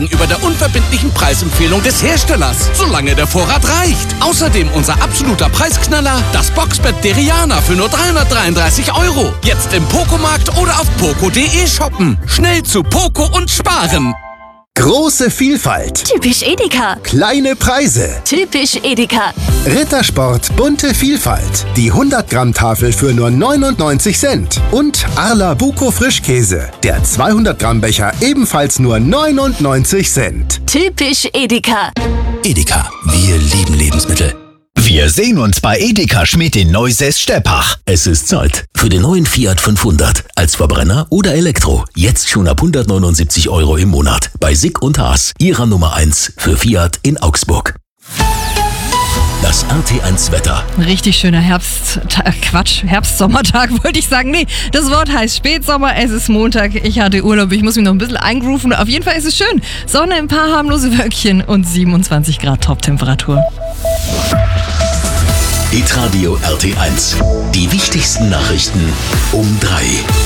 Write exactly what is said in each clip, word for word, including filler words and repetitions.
über der unverbindlichen Preisempfehlung des Herstellers, solange der Vorrat reicht. Außerdem unser absoluter Preisknaller, das Boxbett Deriana für nur dreihundertdreiunddreißig Euro. Jetzt im Pocomarkt oder auf poco punkt de shoppen. Schnell zu Poco und sparen. Große Vielfalt. Typisch Edeka. Kleine Preise. Typisch Edeka. Rittersport bunte Vielfalt. Die hundert Gramm Tafel für nur neunundneunzig Cent. Und Arla Buco Frischkäse. Der zweihundert Gramm Becher ebenfalls nur neunundneunzig Cent. Typisch Edeka. Edeka, wir lieben Lebensmittel. Wir sehen uns bei Edeka Schmidt in Neusäß-Steppach. Es ist Zeit für den neuen Fiat fünfhundert. Als Verbrenner oder Elektro. Jetzt schon ab hundertneunundsiebzig Euro im Monat. Bei Sick und Haas, ihrer Nummer eins für Fiat in Augsburg. Das R T eins Wetter. Richtig schöner Herbst, Quatsch, Herbst-Sommertag wollte ich sagen. Nee, das Wort heißt Spätsommer, es ist Montag, ich hatte Urlaub, ich muss mich noch ein bisschen eingrooven. Auf jeden Fall ist es schön. Sonne, ein paar harmlose Wölkchen und siebenundzwanzig Grad Top-Temperatur. Hitradio R T eins. Die wichtigsten Nachrichten um drei.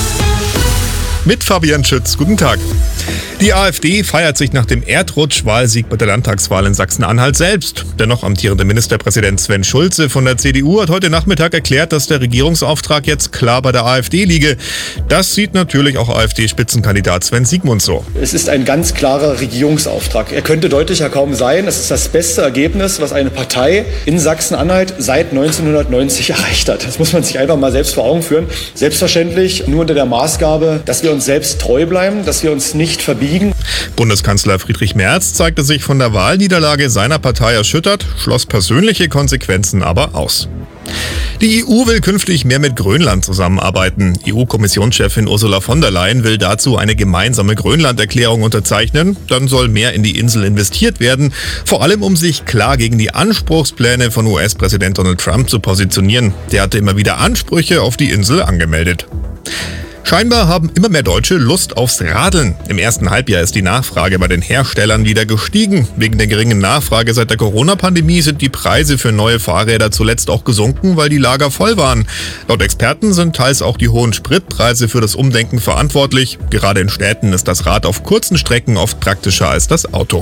Mit Fabian Schütz. Guten Tag. Die AfD feiert sich nach dem Erdrutsch-Wahlsieg bei der Landtagswahl in Sachsen-Anhalt selbst. Der noch amtierende Ministerpräsident Sven Schulze von der C D U hat heute Nachmittag erklärt, dass der Regierungsauftrag jetzt klar bei der AfD liege. Das sieht natürlich auch AfD-Spitzenkandidat Sven Siegmund so. Es ist ein ganz klarer Regierungsauftrag. Er könnte deutlicher kaum sein. Es ist das beste Ergebnis, was eine Partei in Sachsen-Anhalt seit neunzehnhundertneunzig erreicht hat. Das muss man sich einfach mal selbst vor Augen führen. Selbstverständlich nur unter der Maßgabe, dass wir uns selbst treu bleiben, dass wir uns nicht verbiegen. Bundeskanzler Friedrich Merz zeigte sich von der Wahlniederlage seiner Partei erschüttert, schloss persönliche Konsequenzen aber aus. Die E U will künftig mehr mit Grönland zusammenarbeiten. E U-Kommissionschefin Ursula von der Leyen will dazu eine gemeinsame Grönland-Erklärung unterzeichnen. Dann soll mehr in die Insel investiert werden, vor allem um sich klar gegen die Anspruchspläne von U S-Präsident Donald Trump zu positionieren. Der hatte immer wieder Ansprüche auf die Insel angemeldet. Scheinbar haben immer mehr Deutsche Lust aufs Radeln. Im ersten Halbjahr ist die Nachfrage bei den Herstellern wieder gestiegen. Wegen der geringen Nachfrage seit der Corona-Pandemie sind die Preise für neue Fahrräder zuletzt auch gesunken, weil die Lager voll waren. Laut Experten sind teils auch die hohen Spritpreise für das Umdenken verantwortlich. Gerade in Städten ist das Rad auf kurzen Strecken oft praktischer als das Auto.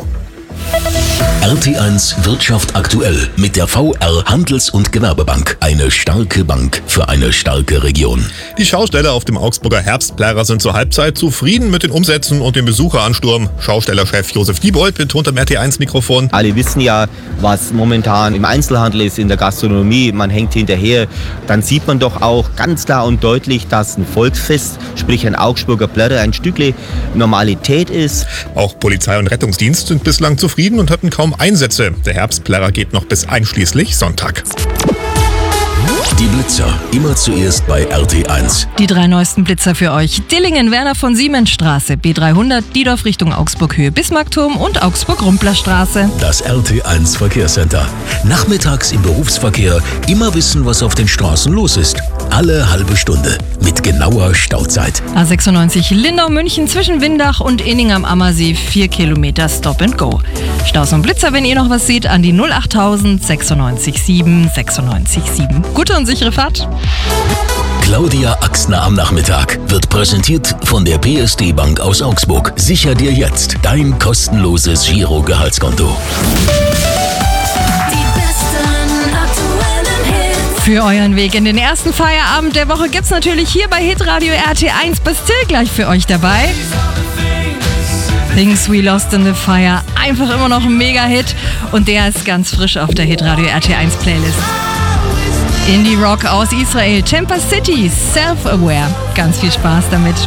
R T eins Wirtschaft aktuell mit der V R Handels- und Gewerbebank. Eine starke Bank für eine starke Region. Die Schausteller auf dem Augsburger Herbstplärrer sind zur Halbzeit zufrieden mit den Umsätzen und dem Besucheransturm. Schaustellerchef Josef Diebold betont am R T eins Mikrofon: Alle wissen ja, was momentan im Einzelhandel ist, in der Gastronomie. Man hängt hinterher. Dann sieht man doch auch ganz klar und deutlich, dass ein Volksfest, sprich ein Augsburger Plärrer, ein Stückle Normalität ist. Auch Polizei und Rettungsdienst sind bislang zufrieden und hatten kaum Einsätze. Der Herbstplärrer geht noch bis einschließlich Sonntag. Die Blitzer, immer zuerst bei R T eins. Die drei neuesten Blitzer für euch. Dillingen, Werner von Siemens Straße, B dreihundert, Diedorf Richtung Augsburg Höhe Bismarckturm und Augsburg-Rumpler Straße. Das R T eins Verkehrscenter. Nachmittags im Berufsverkehr immer wissen, was auf den Straßen los ist. Alle halbe Stunde mit genauer Stauzeit. A sechsundneunzig Lindau-München zwischen Windach und Inning am Ammersee, vier Kilometer Stop and Go. Staus und Blitzer, wenn ihr noch was seht, an die null achttausend sechsundneunzig sieben sechsundneunzig sieben. Gute und sichere Fahrt. Claudia Axner am Nachmittag wird präsentiert von der P S D Bank aus Augsburg. Sicher dir jetzt dein kostenloses Giro-Gehaltskonto. Für euren Weg in den ersten Feierabend der Woche gibt's natürlich hier bei Hitradio R T eins Bastille gleich für euch dabei. Things We Lost in the Fire, einfach immer noch ein Mega-Hit und der ist ganz frisch auf der Hitradio R T eins Playlist. Indie Rock aus Israel, Chamber City, Self-Aware. Ganz viel Spaß damit.